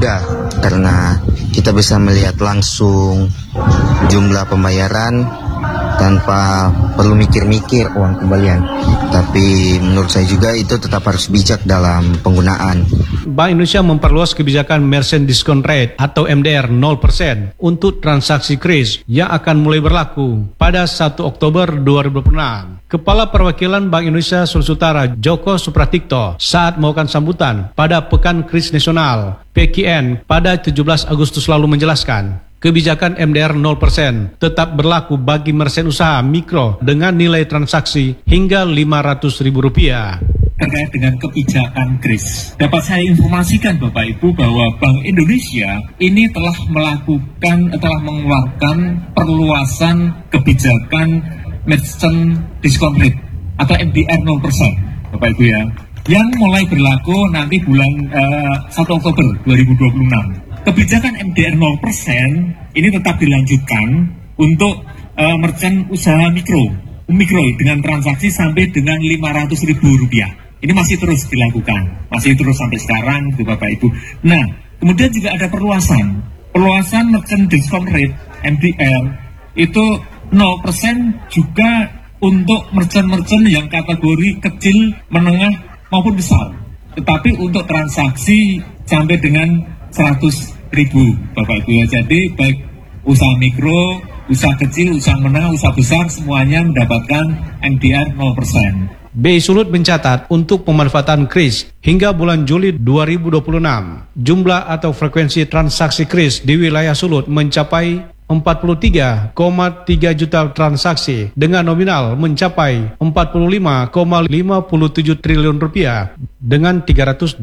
juga karena kita bisa melihat langsung jumlah pembayaran tanpa perlu mikir-mikir uang kembalian. Tapi menurut saya juga itu tetap harus bijak dalam penggunaan. Bank Indonesia memperluas kebijakan Merchant Discount Rate atau MDR 0% untuk transaksi kris yang akan mulai berlaku pada 1 Oktober 2026. Kepala Perwakilan Bank Indonesia Sulawesi Utara Joko Supratikto saat melakukan sambutan pada Pekan Kris Nasional PKN pada 17 Agustus lalu menjelaskan, kebijakan MDR 0% tetap berlaku bagi merchant usaha mikro dengan nilai transaksi hingga Rp500.000. Terkait dengan kebijakan kris, dapat saya informasikan Bapak Ibu bahwa Bank Indonesia ini telah mengeluarkan perluasan kebijakan Merchant Discount Rate atau MDR 0%, Bapak Ibu ya, yang mulai berlaku nanti bulan 1 Oktober 2026. Kebijakan MDR 0% ini tetap dilanjutkan untuk merchant usaha mikro dengan transaksi sampai dengan Rp500.000. Ini masih terus dilakukan, masih terus sampai sekarang, gitu Bapak Ibu. Nah, kemudian juga ada perluasan merchant discount rate MDR itu 0% juga untuk merchant yang kategori kecil, menengah maupun besar. Tetapi untuk transaksi sampai dengan 100.000 Bapak Ibu ya. Jadi baik usaha mikro, usaha kecil, usaha menengah, usaha besar semuanya mendapatkan MDR 0%. BI Sulut mencatat untuk pemanfaatan kris hingga bulan Juli 2026, jumlah atau frekuensi transaksi kris di wilayah Sulut mencapai 43,3 juta transaksi dengan nominal mencapai Rp45,57 triliun dengan 388.000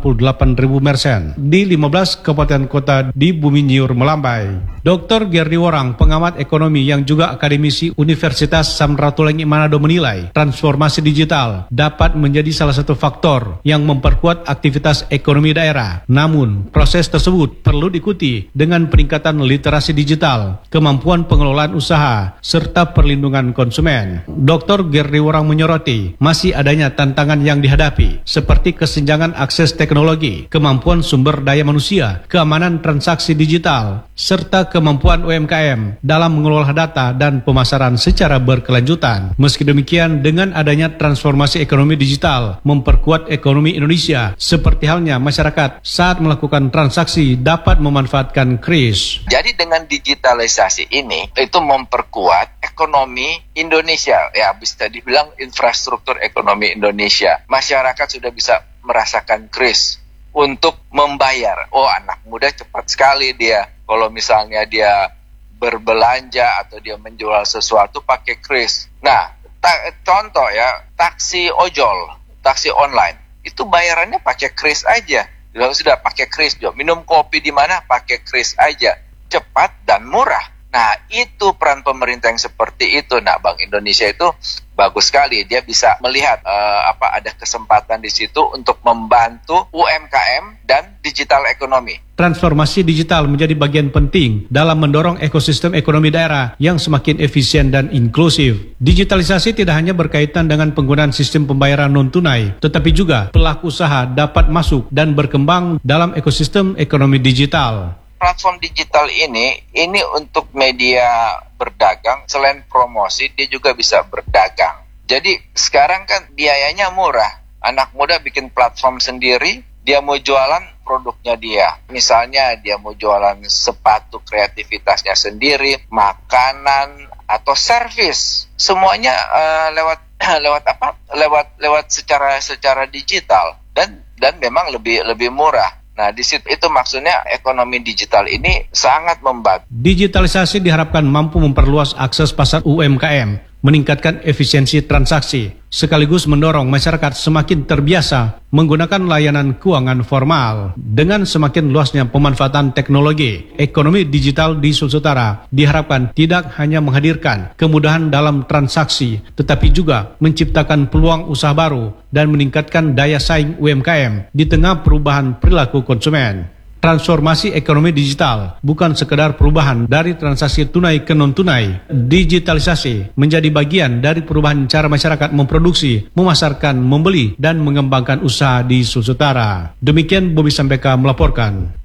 merchant di 15 kabupaten kota di Bumi Nyiur Melambai. Dr. Gerdi Worang, pengamat ekonomi yang juga akademisi Universitas Samratulangi Manado menilai transformasi digital dapat menjadi salah satu faktor yang memperkuat aktivitas ekonomi daerah. Namun, proses tersebut perlu diikuti dengan peningkatan literasi digital, kemampuan pengelolaan usaha, serta perlindungan konsumen. Dr. Gerdi Worang menyoroti masih adanya tantangan yang dihadapi, seperti kesenjangan akses teknologi, kemampuan sumber daya manusia, keamanan transaksi digital, serta kemampuan UMKM dalam mengelola data dan pemasaran secara berkelanjutan. Meski demikian, dengan adanya transformasi ekonomi digital memperkuat ekonomi Indonesia, seperti halnya masyarakat saat melakukan transaksi dapat memanfaatkan kris. Jadi dengan digitalisasi ini itu memperkuat ekonomi Indonesia, ya bisa dibilang infrastruktur ekonomi Indonesia. Masyarakat sudah bisa merasakan kris untuk membayar. Oh, anak muda cepat sekali dia. Kalau misalnya dia berbelanja atau dia menjual sesuatu pakai kris. Nah, contoh ya, taksi ojol, taksi online, itu bayarannya pakai kris aja. Sudah pakai kris, minum kopi di mana pakai kris aja, cepat dan murah. Nah, itu peran pemerintah yang seperti itu. Nah, Bank Indonesia itu bagus sekali. Dia bisa melihat ada kesempatan di situ untuk membantu UMKM dan digital ekonomi. Transformasi digital menjadi bagian penting dalam mendorong ekosistem ekonomi daerah yang semakin efisien dan inklusif. Digitalisasi tidak hanya berkaitan dengan penggunaan sistem pembayaran non-tunai, tetapi juga pelaku usaha dapat masuk dan berkembang dalam ekosistem ekonomi digital. Platform digital ini untuk media berdagang, selain promosi dia juga bisa berdagang. Jadi sekarang kan biayanya murah. Anak muda bikin platform sendiri, dia mau jualan produknya dia. Misalnya dia mau jualan sepatu kreativitasnya sendiri, makanan atau servis. Semuanya lewat secara digital dan memang lebih murah. Nah, di situ itu maksudnya ekonomi digital ini sangat membantu. Digitalisasi diharapkan mampu memperluas akses pasar UMKM, meningkatkan efisiensi transaksi, sekaligus mendorong masyarakat semakin terbiasa menggunakan layanan keuangan formal. Dengan semakin luasnya pemanfaatan teknologi, ekonomi digital di Sulawesi Utara diharapkan tidak hanya menghadirkan kemudahan dalam transaksi, tetapi juga menciptakan peluang usaha baru dan meningkatkan daya saing UMKM di tengah perubahan perilaku konsumen. Transformasi ekonomi digital bukan sekedar perubahan dari transaksi tunai ke non-tunai. Digitalisasi menjadi bagian dari perubahan cara masyarakat memproduksi, memasarkan, membeli, dan mengembangkan usaha di Sulawesi Utara. Demikian Bobi Sampeka melaporkan.